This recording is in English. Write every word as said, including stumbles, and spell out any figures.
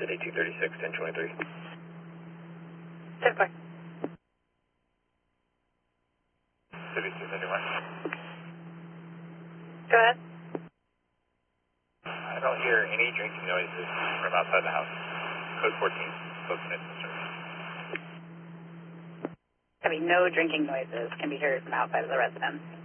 City two thirty-six, ten twenty-three. ten four. City two thirty-one. Go ahead. I don't hear any drinking noises from outside the house. Code fourteen, close to I mean, no drinking noises can be heard from outside of the residence.